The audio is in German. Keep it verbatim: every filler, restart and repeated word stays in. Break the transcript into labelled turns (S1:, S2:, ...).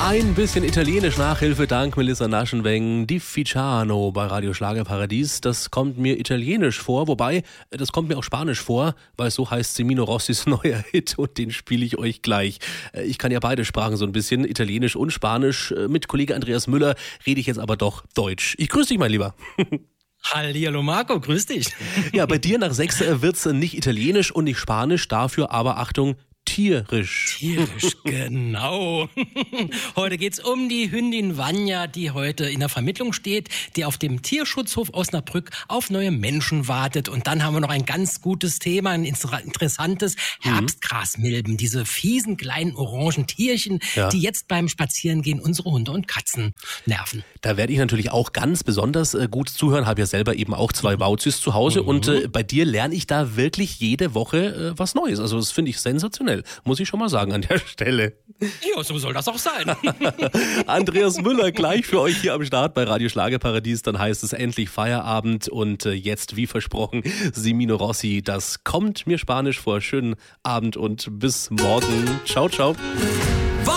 S1: Ein bisschen italienisch Nachhilfe dank Melissa Naschenweng. Difficiano bei Radio Schlagerparadies. Das kommt mir italienisch vor, wobei, das kommt mir auch spanisch vor, weil so heißt Semino Rossis neuer Hit und den spiele ich euch gleich. Ich kann ja beide Sprachen so ein bisschen, italienisch und spanisch. Mit Kollege Andreas Müller rede ich jetzt aber doch Deutsch. Ich grüße dich, mein Lieber.
S2: Hallihallo Marco, grüß dich.
S1: Ja, bei dir nach sechs wird's nicht italienisch und nicht spanisch, dafür aber, Achtung, tierisch.
S2: Tierisch, genau. Heute geht's um die Hündin Vanya, die heute in der Vermittlung steht, die auf dem Tierschutzhof Osnabrück auf neue Menschen wartet. Und dann haben wir noch ein ganz gutes Thema, ein interessantes, Herbstgrasmilben, diese fiesen kleinen orangen Tierchen, ja, die jetzt beim Spazierengehen unsere Hunde und Katzen nerven.
S1: Da werde ich natürlich auch ganz besonders äh, gut zuhören, habe ja selber eben auch zwei Wauzis zu Hause, mhm, und äh, bei dir lerne ich da wirklich jede Woche äh, was Neues. Also das finde ich sensationell. Muss ich schon mal sagen an der Stelle.
S2: Ja, so soll das auch sein.
S1: Andreas Müller gleich für euch hier am Start bei Radio Schlagerparadies. Dann heißt es endlich Feierabend und jetzt, wie versprochen, Semino Rossi. Das kommt mir spanisch vor. Schönen Abend und bis morgen. Ciao, ciao.